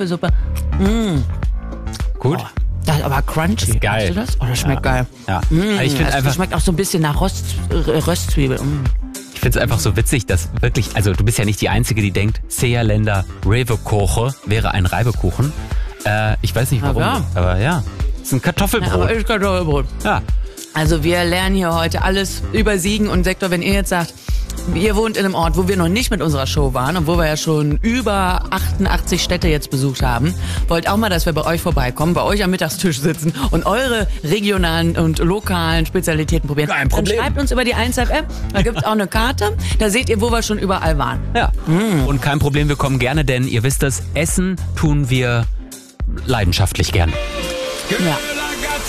Kartoffelsuppe. Gut. Oh, das ist aber crunchy. Das ist geil. Weißt du das? Oh, das schmeckt geil. Ja. Ich finde Das schmeckt auch so ein bisschen nach Röstzwiebel. Ich finde es einfach so witzig, dass wirklich, also du bist ja nicht die Einzige, die denkt, Seerländer Rewekoche wäre ein Reibekuchen. Ich weiß nicht warum, aber ja, es ist ein Kartoffelbrot. Ja, aber ist Kartoffelbrot. Ja. Also wir lernen hier heute alles über Siegen und Sektor. Wenn ihr jetzt sagt, ihr wohnt in einem Ort, wo wir noch nicht mit unserer Show waren und wo wir ja schon über 88 Städte jetzt besucht haben, wollt auch mal, dass wir bei euch vorbeikommen, bei euch am Mittagstisch sitzen und eure regionalen und lokalen Spezialitäten probieren. Kein Problem. Dann schreibt uns über die 1Live-App, da gibt's auch eine Karte, da seht ihr, wo wir schon überall waren. Ja. Und kein Problem, wir kommen gerne, denn ihr wisst es, Essen tun wir leidenschaftlich gern. Ja.